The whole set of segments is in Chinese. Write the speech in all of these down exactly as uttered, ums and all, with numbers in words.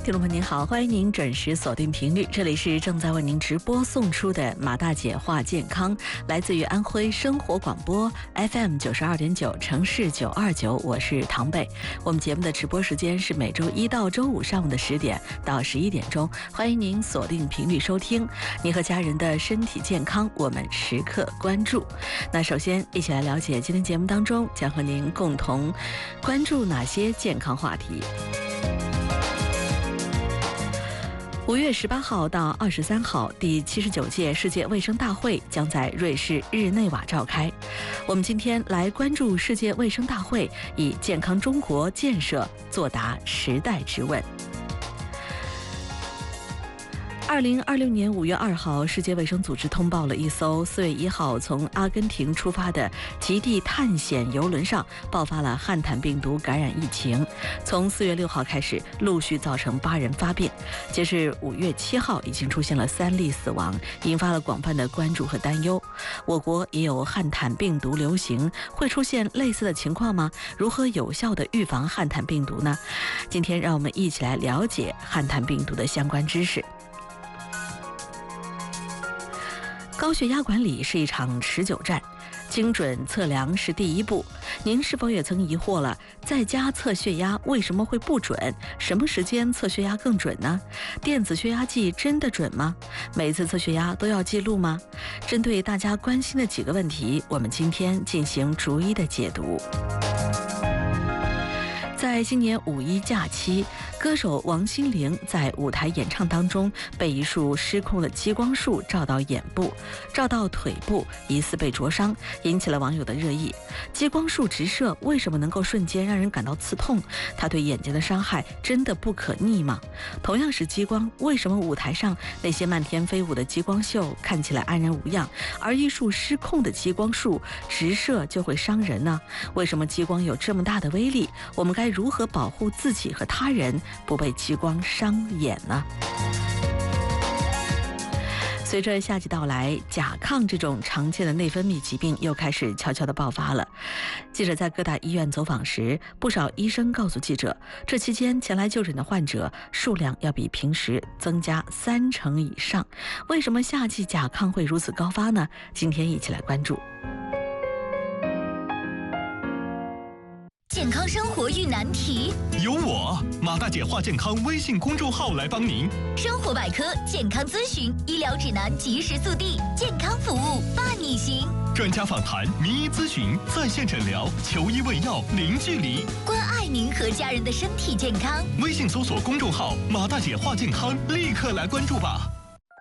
听众朋友您好，欢迎您准时锁定频率，这里是正在为您直播送出的马大姐话健康，来自于安徽生活广播 F M 九十二点九，城市九二九，我是唐贝。我们节目的直播时间是每周一到周五上午的十点到十一点钟，欢迎您锁定频率收听。您和家人的身体健康，我们时刻关注。那首先一起来了解今天节目当中将和您共同关注哪些健康话题。五月十八号到二十三号，第七十九届世界卫生大会将在瑞士日内瓦召开。我们今天来关注世界卫生大会以健康中国建设作答时代之问。二零二六年五月二号，世界卫生组织通报了一艘四月一号从阿根廷出发的极地探险游轮上爆发了汉坦病毒感染疫情，从四月六号开始陆续造成八人发病，截至五月七号已经出现了三例死亡，引发了广泛的关注和担忧。我国也有汉坦病毒流行，会出现类似的情况吗？如何有效地预防汉坦病毒呢？今天让我们一起来了解汉坦病毒的相关知识。高血压管理是一场持久战，精准测量是第一步。您是否也曾疑惑了，在家测血压为什么会不准？什么时间测血压更准呢？电子血压计真的准吗？每次测血压都要记录吗？针对大家关心的几个问题，我们今天进行逐一的解读。在今年五一假期，歌手王心凌在舞台演唱当中被一束失控的激光束照到眼部、照到腿部，疑似被灼伤，引起了网友的热议。激光束直射为什么能够瞬间让人感到刺痛？它对眼睛的伤害真的不可逆吗？同样是激光，为什么舞台上那些漫天飞舞的激光秀看起来安然无恙，而一束失控的激光束直射就会伤人呢？为什么激光有这么大的威力？我们该如何保护自己和他人不被激光伤眼呢？随着夏季到来，甲亢这种常见的内分泌疾病又开始悄悄地爆发了。记者在各大医院走访时，不少医生告诉记者，这期间前来就诊的患者数量要比平时增加三成以上。为什么夏季甲亢会如此高发呢？今天一起来关注。 健康生活遇难题， 由我马大姐话健康微信公众号来帮您。 生活百科、健康咨询、医疗指南及时速递，健康服务伴你行。 专家访谈、名医咨询、在线诊疗，求医问药零距离， 关爱您和家人的身体健康。 微信搜索公众号马大姐话健康，立刻来关注吧。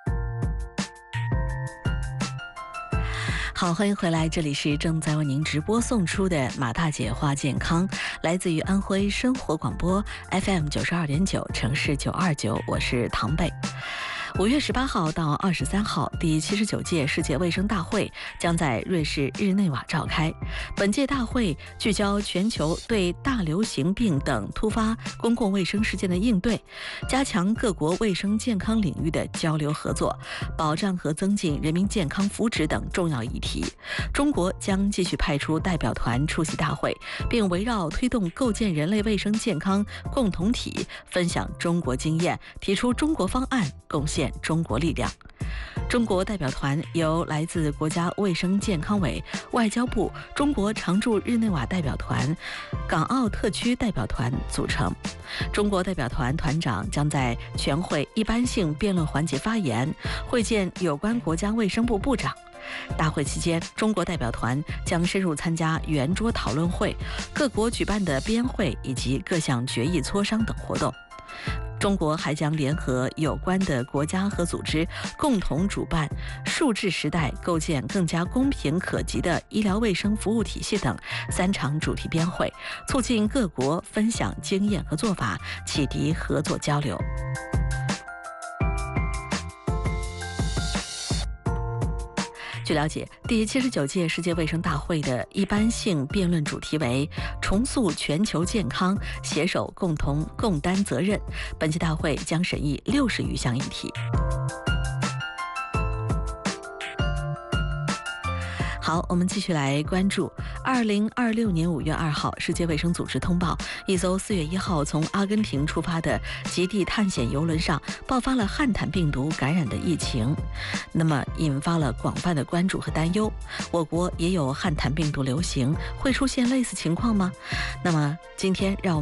好，欢迎回来，这里是正在为您直播送出的马大姐话健康，来自于安徽生活广播 F M 九十二点九，城市九二九，我是唐贝。五月十八号到二十三号，第七十九届世界卫生大会将在瑞士日内瓦召开。本届大会聚焦全球对大流行病等突发公共卫生事件的应对，加强各国卫生健康领域的交流合作，保障和增进人民健康福祉等重要议题。中国将继续派出代表团出席大会，并围绕推动构建人类卫生健康共同体，分享中国经验，提出中国方案，贡献中国力量。中国代表团由来自国家卫生健康委、外交部、中国常驻日内瓦代表团、港澳特区代表团组成。中国代表团团长将在全会一般性辩论环节发言，会见有关国家卫生部部长。大会期间，中国代表团将深入参加圆桌讨论会、各国举办的边会以及各项决议磋商等活动。中国还将联合有关的国家和组织，共同主办“数字时代构建更加公平可及的医疗卫生服务体系”等三场主题边会，促进各国分享经验和做法，启迪合作交流。据了解，第七十九届世界卫生大会的一般性辩论主题为“重塑全球健康，携手共同共担责任”。本届大会将审议六十余项议题。 好，我们继续来关注。二零二六年五月二号，世界卫生组织通报，一艘四月一号从阿根廷出发的极地探险游轮上爆发了汉坦病毒感染的疫情，那么引发了广泛的关注和担忧。我国也有汉坦病毒流行，会出现类似情况吗？那么今天让我们